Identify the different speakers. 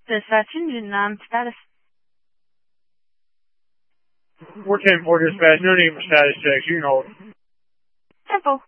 Speaker 1: Dispatch engine status.
Speaker 2: 410-4 dispatch, no need for status checks. You can hold.
Speaker 1: Tempo.